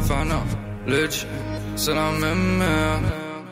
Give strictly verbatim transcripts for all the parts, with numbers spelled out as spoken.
Fana, Litch, c'est la même merde.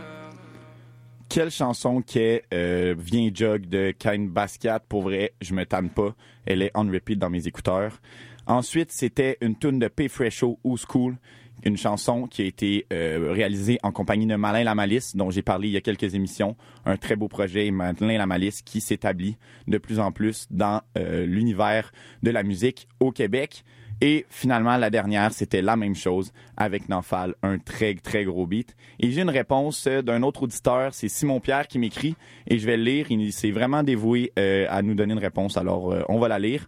Quelle chanson qu'est euh, Viens Jog de Kine Basquiat. Pour vrai, je me tanne pas. Elle est on repeat dans mes écouteurs. Ensuite, c'était une tune de P. Fresho, Who's Cool, une chanson qui a été euh, réalisée en compagnie de Malin Lamalice, dont j'ai parlé il y a quelques émissions. Un très beau projet, Malin Lamalice, qui s'établit de plus en plus dans euh, l'univers de la musique au Québec. Et finalement, la dernière, c'était la même chose avec Nanfal, un très, très gros beat. Et j'ai une réponse d'un autre auditeur, c'est Simon-Pierre qui m'écrit, et je vais le lire. Il s'est vraiment dévoué euh, à nous donner une réponse, alors euh, on va la lire.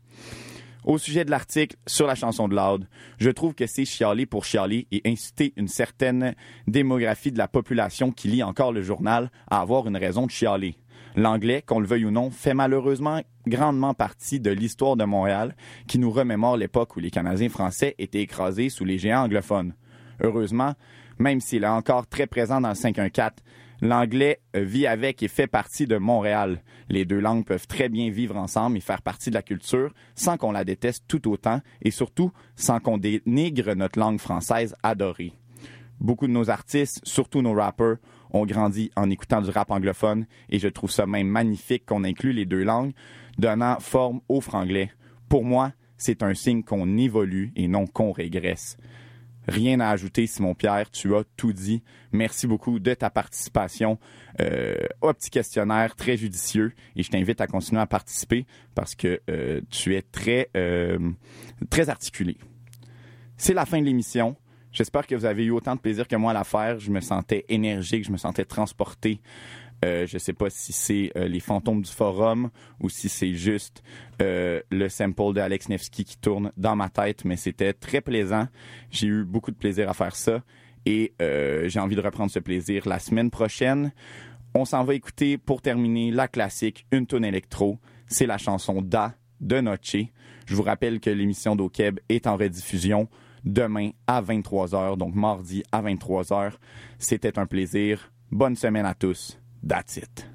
Au sujet de l'article sur la chanson de Loud, je trouve que c'est chialer pour chialer et inciter une certaine démographie de la population qui lit encore le journal à avoir une raison de chialer. L'anglais, qu'on le veuille ou non, fait malheureusement grandement partie de l'histoire de Montréal qui nous remémore l'époque où les Canadiens français étaient écrasés sous les géants anglophones. Heureusement, même s'il est encore très présent dans le cinq un quatre, l'anglais vit avec et fait partie de Montréal. Les deux langues peuvent très bien vivre ensemble et faire partie de la culture sans qu'on la déteste tout autant et surtout sans qu'on dénigre notre langue française adorée. Beaucoup de nos artistes, surtout nos rappers, ont grandi en écoutant du rap anglophone et je trouve ça même magnifique qu'on inclue les deux langues, donnant forme au franglais. Pour moi, c'est un signe qu'on évolue et non qu'on régresse. Rien à ajouter, Simon-Pierre, tu as tout dit. Merci beaucoup de ta participation euh, au petit questionnaire très judicieux et je t'invite à continuer à participer parce que euh, tu es très, euh, très articulé. C'est la fin de l'émission. J'espère que vous avez eu autant de plaisir que moi à la faire. Je me sentais énergique, je me sentais transporté. Euh, je sais pas si c'est euh, les fantômes du forum ou si c'est juste euh, le sample de Alex Nevsky qui tourne dans ma tête, mais c'était très plaisant. J'ai eu beaucoup de plaisir à faire ça et euh, j'ai envie de reprendre ce plaisir la semaine prochaine. On s'en va écouter pour terminer la classique, une toune électro. C'est la chanson Da de Noche. Je vous rappelle que l'émission d'O-Keb est en rediffusion demain à vingt-trois heures, donc mardi à vingt-trois heures. C'était un plaisir. Bonne semaine à tous. That's it.